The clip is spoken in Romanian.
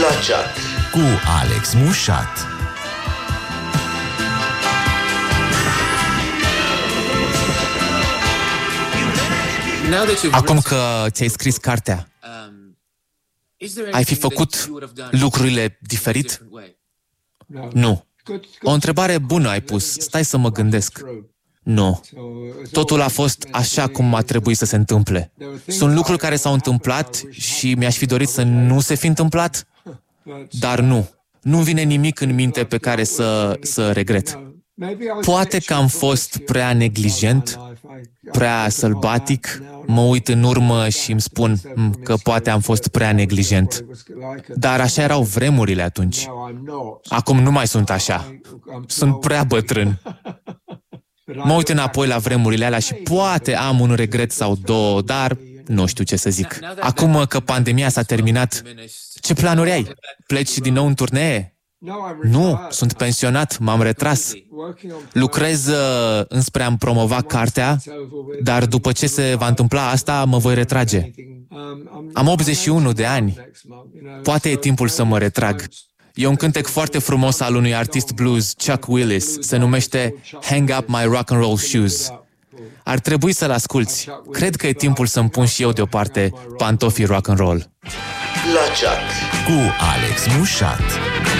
La chat cu Alex Mușat. Acum că ți-ai scris cartea, ai fi făcut lucrurile diferit? Nu. O întrebare bună ai pus. Stai să mă gândesc. Nu. Totul a fost așa cum a trebuit să se întâmple. Sunt lucruri care s-au întâmplat și mi-aș fi dorit să nu se fi întâmplat, dar nu. Nu-mi vine nimic în minte pe care să regret. Poate că am fost prea neglijent, prea sălbatic. Mă uit în urmă și îmi spun că poate am fost prea neglijent. Dar așa erau vremurile atunci. Acum nu mai sunt așa. Sunt prea bătrân. Mă uit înapoi la vremurile alea și poate am un regret sau două, dar nu știu ce să zic. Acum că pandemia s-a terminat, ce planuri ai? Pleci din nou în turnee? Nu, sunt pensionat, m-am retras. Lucrez înspre a-mi promova cartea, dar după ce se va întâmpla asta, mă voi retrage. Am 81 de ani. Poate e timpul să mă retrag. E un cântec foarte frumos al unui artist blues, Chuck Willis. Se numește Hang Up My Rock and Roll Shoes. Ar trebui să-l asculți. Cred că e timpul să-mi pun și eu deoparte pantofii rock and roll. La chat cu Alex Mușat.